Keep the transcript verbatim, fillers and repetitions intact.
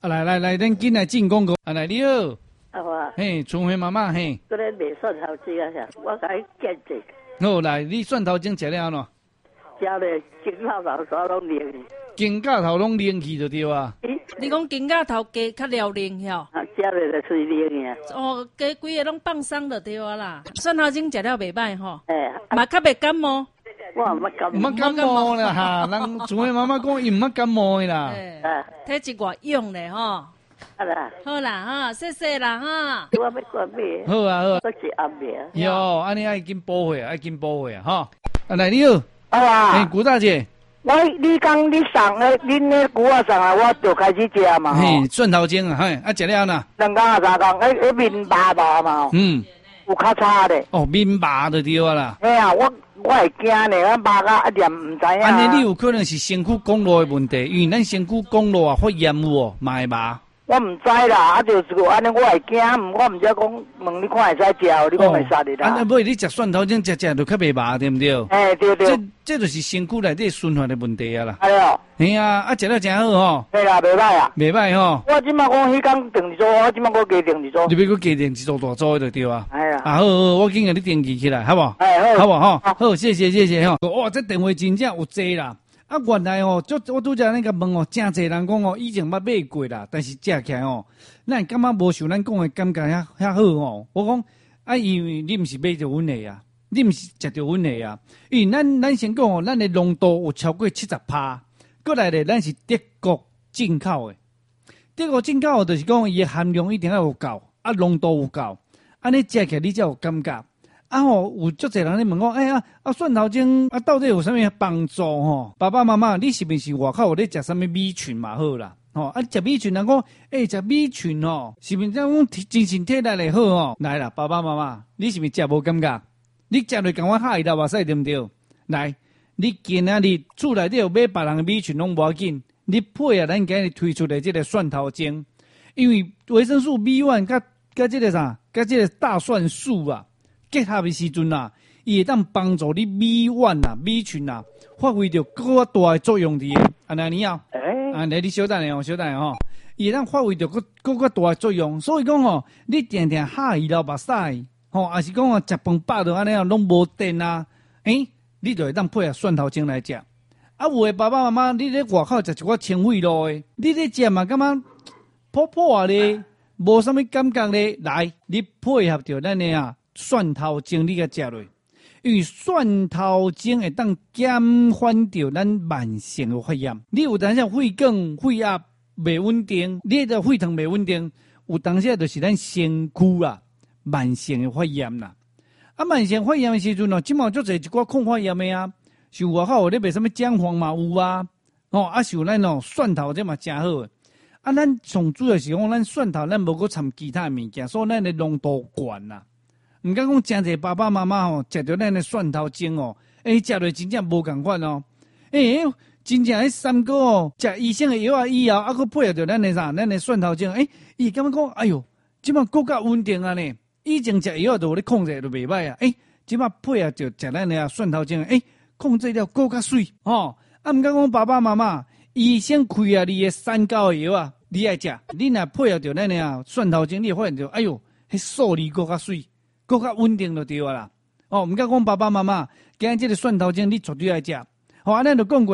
啊，来来来，咱紧来进广告。啊，来你好。 啊我。 嘿，春花妈妈嘿。 嗰啲未蒜头精啊，我甲伊见者。 好，来，你蒜头精食了喏。 食咧，金头头沙拢凉。 金甲头拢凉去就对啊。 你讲金甲头加较撩凉吼？ 啊，食咧就水凉呀。 哦，加规个拢放松就对啊啦。蒜头精食了袂歹吼。 哎。 嘛较袂感冒。 我毋捌感冒，毋捌感冒啦哈。人春花妈妈讲伊毋捌感冒的啦。 哎。体质外勇咧吼。 好啦， 好啦哈，谢谢啦哈。 我要关闭。 好啊好啊。 我是暗暝。 哟，安尼爱紧补血，爱紧补血哈。啊，来你好。 啊。 哎，古大姐。 我你讲你送诶，恁迄牛啊送啊，我就开始食嘛。 嘿，蒜头精啊，嘿，啊食了呐。 两工啊三工，迄迄面麻麻嘛。 嗯。 有较差咧。 哦，面麻就对啊啦。 嘿啊，我我会惊咧，我麻甲一点唔知影。 安尼你有可能是身躯公路的问题，因为咱身躯公路啊发炎有哦，嘛会麻。 我唔知啦，啊就是个安尼，我会惊，我唔知讲问你看会使食，你讲会杀你啦。 安尼尾你食蒜头精食食就较袂麻，对毋对？ 哎对对。 这这就是身躯内底循环的问题啊啦。 哎哟。 嘿啊，啊食了真好吼。 对啦，袂歹啊。 袂歹吼。 我即摆讲迄工定一组，我即摆我加定一组。 你要搁加定一组大组就对啊。 哎呀。 啊好好，我紧甲你登记起来，好无？ 哎好。 好无吼？好，谢谢谢谢吼。哇，这电话真正有济啦。啊，原来哦，就我拄则那个问哦，真侪人讲哦，以前捌买过啦，但是食起来哦，咱感觉无像咱讲的感觉遐遐好哦。我讲啊，因为你毋是买着阮的啊，你毋是食着阮的啊，因为咱咱先讲哦，咱的浓度有超过七十趴，过来咧，咱是德国进口的，德国进口就是讲伊的含量一定要有够，啊，浓度有够，安尼食起来你才有感觉。啊吼，有足侪人咧问我，哎呀，啊蒜头精啊，到底有啥物帮助吼？爸爸妈妈，你是毋是外口有咧食啥物米菌嘛好啦？吼，啊食米菌人讲，哎食米菌吼，是毋是讲精神体力会好吼？来啦，爸爸妈妈，你是毋是食无感觉？你食落共我吓伊啦，哇塞对毋对？来，你今仔日厝内底有买别人的米菌拢无要紧，你配合咱今日推出的这个蒜头精，因为维生素 B 一 甲甲这个啥，甲这个大蒜素啊。结合的时阵啊，伊会当帮助你米丸啊、米菌啊，发挥着更大的作用伫个。安尼你啊， 诶， 安尼你小等下哦，小等下吼，伊会当发挥着更更大的作用。所以讲哦，你定定吓伊流目屎，吼，还是讲哦，食饭饱着安尼啊，拢无电啊，诶，你就会当配合蒜头精来食。啊，有诶爸爸妈妈，你咧外口食一寡清味路诶，你咧食嘛，感觉破破啊咧，无啥物感觉咧，来，你配合着咱诶啊。蒜头精你甲食落，因为蒜头精会当减缓掉咱慢性的发炎。你有当时肺梗、肺压袂稳定，你的肺糖袂稳定，有当时就是咱身躯啊慢性的发炎啦。啊，慢性发炎的时阵哦，即毛足侪一寡抗发炎的啊，像外口咧卖什么姜黄嘛有啊，哦啊像咱哦蒜头这嘛真好的。啊，咱上主要是讲咱蒜头咱无搁掺其他物件，所以咱的浓度悬啦。毋敢讲真侪爸爸妈妈吼，食着咱的蒜头精哦，诶，食落真正无共款哦，诶，真正迄三个哦，食医生的药啊以后，啊，佮配合着咱的啥，咱的蒜头精，诶，伊感觉讲，哎哟，即摆更较稳定啊呢，以前食药就有咧控制就袂歹啊，诶，即摆配合着食咱的蒜头精，诶，控制了更较水吼，啊，毋敢讲爸爸妈妈，医生开啊你的三高的药啊，你爱食，你若配合着咱的啊蒜头精，你会发现着，哎哟，迄数字更较水。更较稳定就对啊啦，哦，毋敢讲爸爸妈妈，今日这个蒜头精你绝对爱食，好，安尼就讲过。